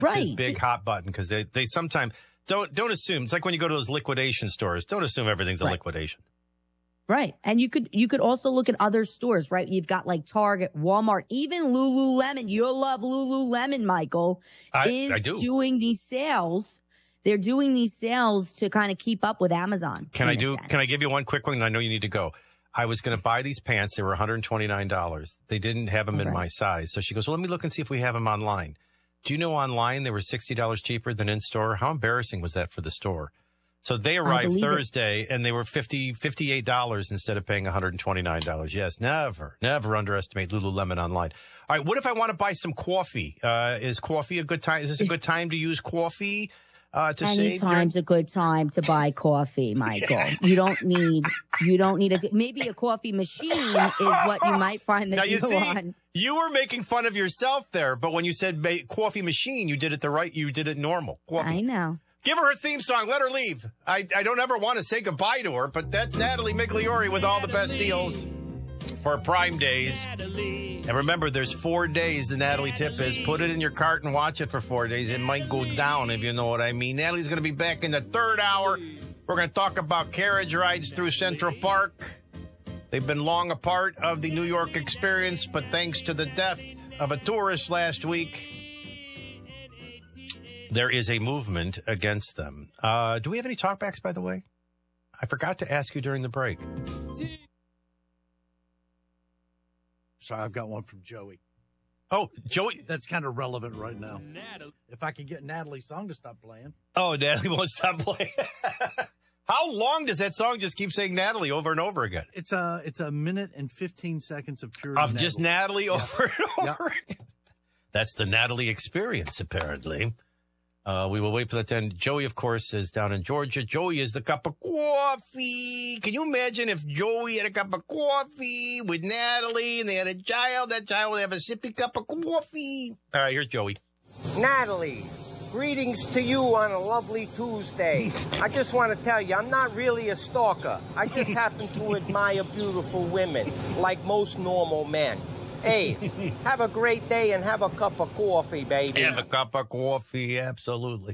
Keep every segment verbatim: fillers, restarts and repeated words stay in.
Right. It's his big hot button because they, they sometimes don't don't assume. It's like when you go to those liquidation stores. Don't assume everything's a Right. liquidation. Right. And you could you could also look at other stores, right? You've got like Target, Walmart, even Lululemon. You'll love Lululemon, Michael, I, is I do. doing these sales. They're doing these sales to kind of keep up with Amazon. Can I do? Can I give you one quick one? I know you need to go. I was going to buy these pants. They were one hundred twenty-nine dollars. They didn't have them All in right. my size. So she goes, well, let me look and see if we have them online. Do you know online they were sixty dollars cheaper than in store? How embarrassing was that for the store? So they arrived Thursday, it. and they were fifty, fifty-eight dollars instead of paying one hundred twenty-nine dollars. Yes, never, never underestimate Lululemon online. All right, what if I want to buy some coffee? Uh, is coffee a good time? Is this a good time to use coffee uh, to save? Anytime's a good time to buy coffee, Michael. Yeah. You don't need, you don't need a, maybe a coffee machine is what you might find that now, you, you see, want. You were making fun of yourself there, but when you said ma- coffee machine, you did it the right, you did it normal. Coffee. I know. Give her her theme song. Let her leave. I, I don't ever want to say goodbye to her, but that's Natalie Migliore with all the best deals for Prime Days. And remember, there's four days the Natalie tip is. Put it in your cart and watch it for four days. It might go down, if you know what I mean. Natalie's going to be back in the third hour. We're going to talk about carriage rides through Central Park. They've been long a part of the New York experience, but thanks to the death of a tourist last week, there is a movement against them. Uh, do we have any talkbacks, by the way? I forgot to ask you during the break. Sorry, I've got one from Joey. Oh, Joey. That's kind of relevant right now. If I could get Natalie's song to stop playing. Oh, Natalie won't stop playing. How long does that song just keep saying Natalie over and over again? It's a, it's a minute and fifteen seconds of pure Of Natalie. just Natalie yeah. over and over yeah. again. That's the Natalie experience, apparently. Uh, we will wait for that to end. Joey, of course, is down in Georgia. Joey is the cup of coffee. Can you imagine if Joey had a cup of coffee with Natalie and they had a child? That child would have a sippy cup of coffee. All right, here's Joey. Natalie, greetings to you on a lovely Tuesday. I just want to tell you, I'm not really a stalker. I just happen to admire beautiful women, like most normal men. Hey, have a great day and have a cup of coffee, baby. Have a cup of coffee, absolutely.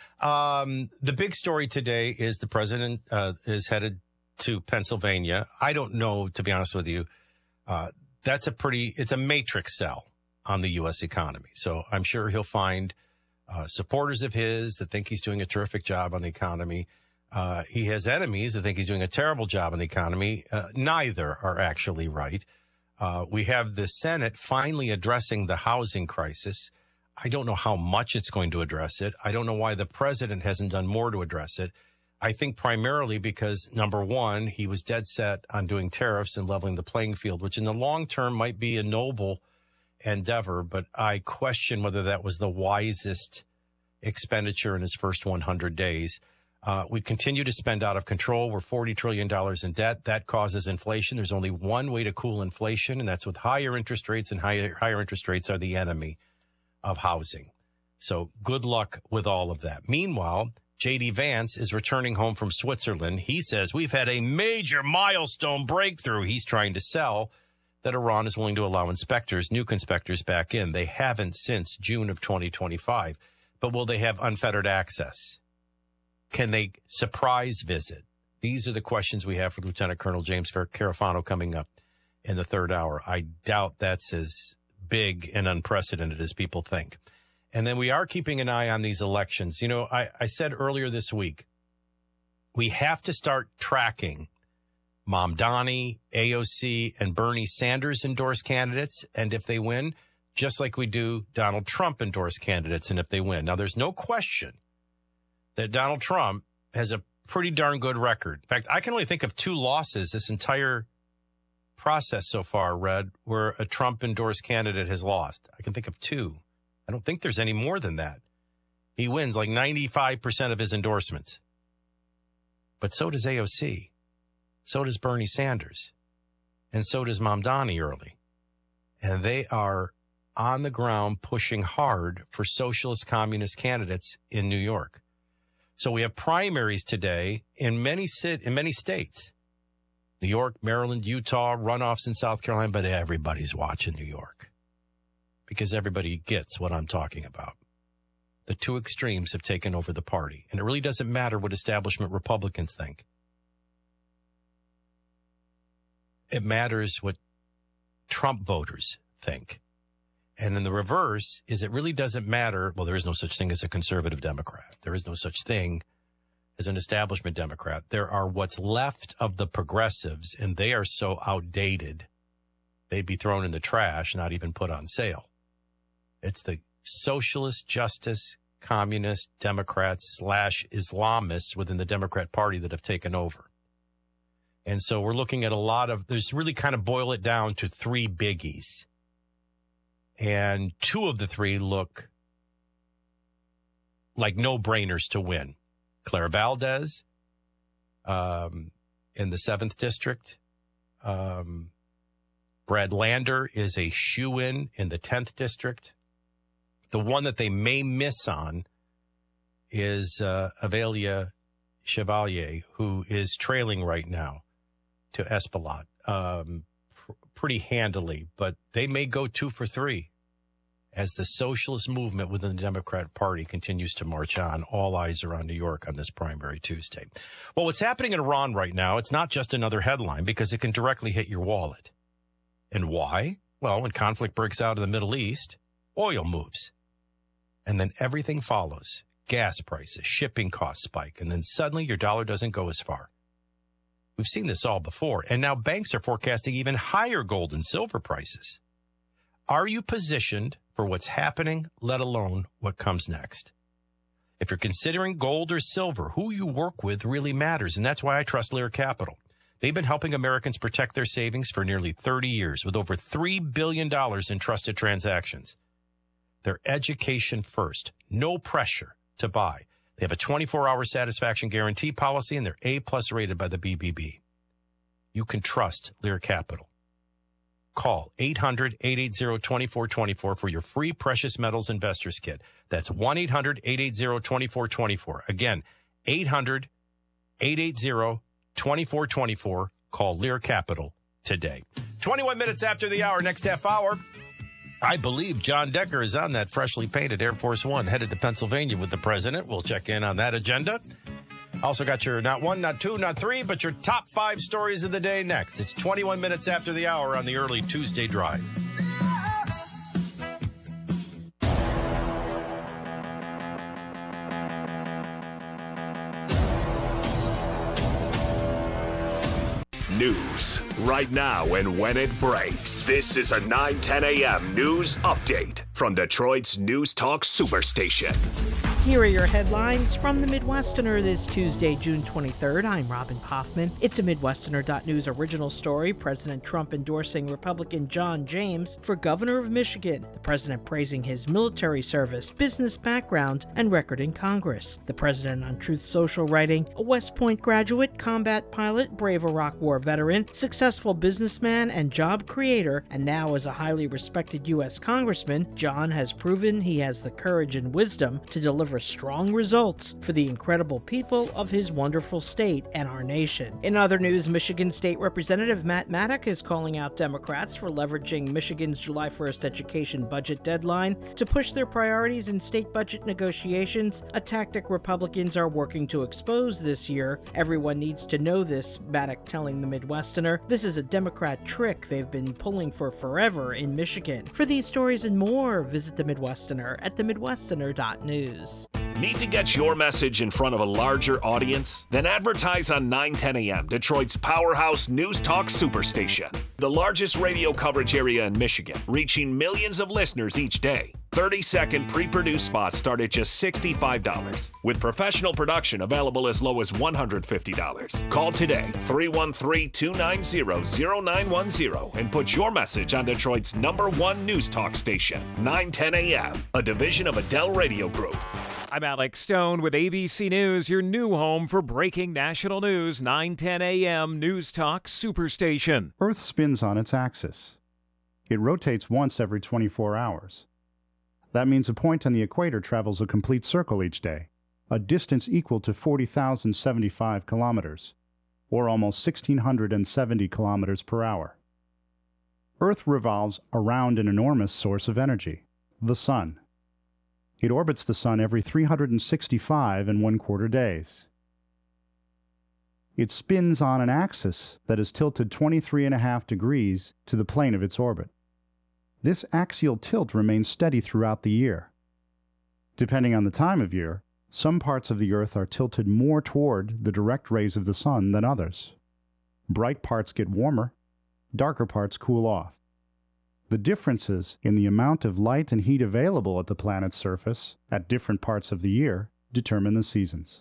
Um, the big story today is the president uh, is headed to Pennsylvania. I don't know, to be honest with you. Uh, that's a pretty, it's a matrix cell on the U S economy. So I'm sure he'll find uh, supporters of his that think he's doing a terrific job on the economy. Uh, he has enemies that think he's doing a terrible job on the economy. Uh, neither are actually right. Uh, we have the Senate finally addressing the housing crisis. I don't know how much it's going to address it. I don't know why the president hasn't done more to address it. I think primarily because, number one, he was dead set on doing tariffs and leveling the playing field, which in the long term might be a noble endeavor, but I question whether that was the wisest expenditure in his first one hundred days. Uh, we continue to spend out of control. We're forty trillion dollars in debt. That causes inflation. There's only one way to cool inflation, and that's with higher interest rates, and higher, higher interest rates are the enemy of housing. So good luck with all of that. Meanwhile, J D. Vance is returning home from Switzerland. He says, we've had a major milestone breakthrough. He's trying to sell that Iran is willing to allow inspectors, nuke inspectors, back in. They haven't since June of twenty twenty-five. But will they have unfettered access? Can they surprise visit? These are the questions we have for Lieutenant Colonel James Carafano coming up in the third hour. I doubt that's as big and unprecedented as people think. And then we are keeping an eye on these elections. You know, I, I said earlier this week, we have to start tracking Mamdani, A O C, and Bernie Sanders endorsed candidates. And if they win, just like we do Donald Trump endorsed candidates, and if they win. Now, there's no question that Donald Trump has a pretty darn good record. In fact, I can only think of two losses this entire process so far, Red, where a Trump-endorsed candidate has lost. I can think of two. I don't think there's any more than that. He wins like ninety-five percent of his endorsements. But so does A O C. So does Bernie Sanders. And so does Mamdani early. And they are on the ground pushing hard for socialist communist candidates in New York. So we have primaries today in many sit in many states. New York, Maryland, Utah, runoffs in South Carolina, but everybody's watching New York because everybody gets what I'm talking about. the two extremes have taken over the party. And it really doesn't matter what establishment Republicans think. It matters what Trump voters think. And in the reverse is it really doesn't matter. Well, there is no such thing as a conservative Democrat. There is no such thing as an establishment Democrat. There are what's left of the progressives, and they are so outdated, they'd be thrown in the trash, not even put on sale. It's the socialist, justice, communist, Democrats slash Islamists within the Democrat Party that have taken over. And so we're looking at a lot of, there's really kind of boil it down to three biggies. And two of the three look like no-brainers to win. Clara Valdez um, in the seventh District. Um, Brad Lander is a shoo-in in the tenth District. The one that they may miss on is uh, Avelia Chevalier, who is trailing right now to Espaillat um, pr- pretty handily, but they may go two for three as the socialist movement within the Democrat Party continues to march on. All eyes are on New York on this primary Tuesday. Well, what's happening in Iran right now, it's not just another headline because it can directly hit your wallet. And why? Well, when conflict breaks out in the Middle East, oil moves. And then everything follows. Gas prices, shipping costs spike, and then suddenly your dollar doesn't go as far. We've seen this all before, and now banks are forecasting even higher gold and silver prices. Are you positioned for what's happening, let alone what comes next? If you're considering gold or silver, who you work with really matters, and that's why I trust Lear Capital. They've been helping Americans protect their savings for nearly thirty years with over three billion dollars in trusted transactions. They're education first, no pressure to buy. They have a twenty-four hour satisfaction guarantee policy, and they're A-plus rated by the B B B. You can trust Lear Capital. Call eight hundred, eight eight zero, two four two four for your free Precious Metals Investors Kit. That's one eight hundred, eight eight zero, two four two four. Again, eight hundred, eight eight zero, two four two four. Call Lear Capital today. twenty-one minutes after the hour, next half hour, I believe John Decker is on that freshly painted Air Force One headed to Pennsylvania with the president. We'll check in on that agenda. Also got your not one, not two, not three, but your top five stories of the day next. It's twenty-one minutes after the hour on the early Tuesday drive. News right now and when it breaks. This is a nine ten a.m. news update from Detroit's News Talk Superstation. Here are your headlines from the Midwesterner this Tuesday, June twenty-third. I'm Robin Poffman. It's a Midwesterner dot news original story. President Trump endorsing Republican John James for governor of Michigan. The president praising his military service, business background, and record in Congress. The president on Truth Social writing, a West Point graduate, combat pilot, brave Iraq War veteran, successful businessman, and job creator, and now as a highly respected U S congressman, John has proven he has the courage and wisdom to deliver strong results for the incredible people of his wonderful state and our nation. In other news, Michigan State Representative Matt Maddock is calling out Democrats for leveraging Michigan's July first education budget deadline to push their priorities in state budget negotiations, a tactic Republicans are working to expose this year. Everyone needs to know this, Maddock telling the Midwesterner. This is a Democrat trick they've been pulling for forever in Michigan. For these stories and more, visit the Midwesterner at the midwesterner dot news. Need to get your message in front of a larger audience? Then advertise on nine ten a.m., Detroit's powerhouse News Talk Superstation. The largest radio coverage area in Michigan, reaching millions of listeners each day. thirty-second pre-produced spots start at just sixty-five dollars, with professional production available as low as one hundred fifty dollars. Call today, three one three, two nine zero, zero nine one zero, and put your message on Detroit's number one news talk station, nine ten a.m., a division of Adele Radio Group. I'm Alex Stone with A B C News, your new home for breaking national news, nine ten a.m. News Talk Superstation. Earth spins on its axis. It rotates once every twenty-four hours. That means a point on the equator travels a complete circle each day, a distance equal to forty thousand seventy-five kilometers, or almost one thousand six hundred seventy kilometers per hour. Earth revolves around an enormous source of energy, the sun. It orbits the Sun every three hundred sixty-five and one quarter days. It spins on an axis that is tilted twenty-three and a half degrees to the plane of its orbit. This axial tilt remains steady throughout the year. Depending on the time of year, some parts of the Earth are tilted more toward the direct rays of the Sun than others. Bright parts get warmer, darker parts cool off. The differences in the amount of light and heat available at the planet's surface at different parts of the year determine the seasons.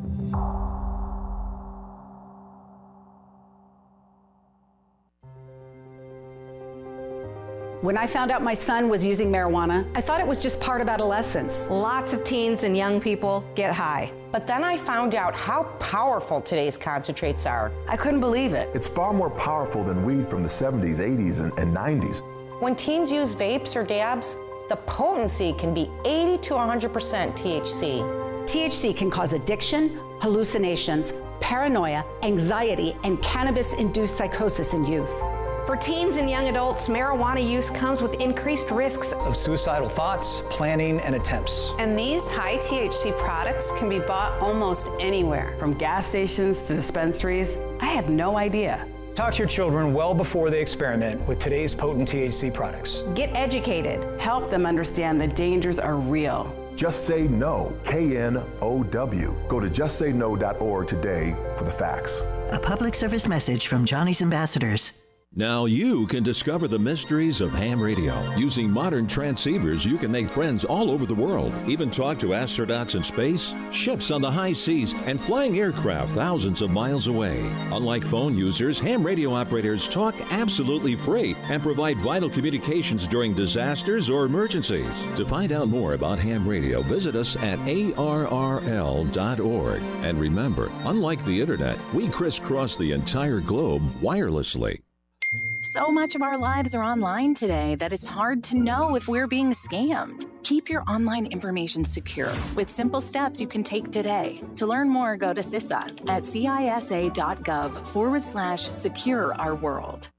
When I found out my son was using marijuana, I thought it was just part of adolescence. Lots of teens and young people get high. But then I found out how powerful today's concentrates are. I couldn't believe it. It's far more powerful than weed from the seventies, eighties, and, and nineties. When teens use vapes or dabs, the potency can be eighty to one hundred percent T H C. T H C can cause addiction, hallucinations, paranoia, anxiety, and cannabis-induced psychosis in youth. For teens and young adults, marijuana use comes with increased risks of suicidal thoughts, planning, and attempts. And these high T H C products can be bought almost anywhere, from gas stations to dispensaries. I had no idea. Talk to your children well before they experiment with today's potent T H C products. Get educated. Help them understand the dangers are real. Just Say No, K N O W. Go to just say no dot org today for the facts. A public service message from Johnny's Ambassadors. Now you can discover the mysteries of ham radio. Using modern transceivers, you can make friends all over the world, even talk to astronauts in space, ships on the high seas, and flying aircraft thousands of miles away. Unlike phone users, ham radio operators talk absolutely free and provide vital communications during disasters or emergencies. To find out more about ham radio, visit us at A R R L dot org. And remember, unlike the internet, we crisscross the entire globe wirelessly. So much of our lives are online today that it's hard to know if we're being scammed. Keep your online information secure with simple steps you can take today. To learn more, go to C I S A at C I S A dot gov forward slash secure our world.